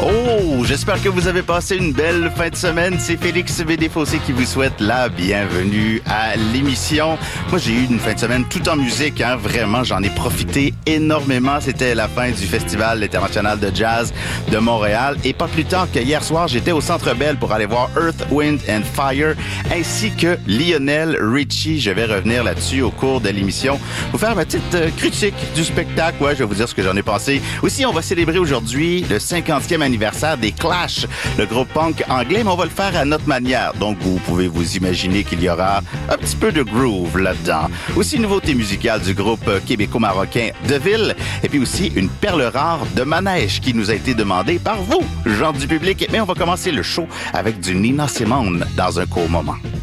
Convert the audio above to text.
Oh, j'espère que vous avez passé une belle fin de semaine. C'est Félix Bédé-Fossé qui vous souhaite la bienvenue à l'émission. Moi, j'ai eu une fin de semaine tout en musique, hein. Vraiment, j'en ai profité énormément. C'était la fin du Festival international de jazz de Montréal. Et pas plus tard que hier soir, j'étais au Centre Bell pour aller voir Earth, Wind and Fire, ainsi que Lionel Richie. Je vais revenir là-dessus au cours de l'émission. Vous faire ma petite critique du spectacle. Ouais, je vais vous dire ce que j'en ai pensé. Aussi, on va célébrer aujourd'hui le 50e anniversaire des Clash, le groupe punk anglais, mais on va le faire à notre manière. Donc, vous pouvez vous imaginer qu'il y aura un petit peu de groove là-dedans. Aussi, une nouveauté musicale du groupe québéco-marocain Deville, et puis aussi une perle rare de manège qui nous a été demandée par vous, gens du public. Mais on va commencer le show avec du Nina Simone dans un court moment.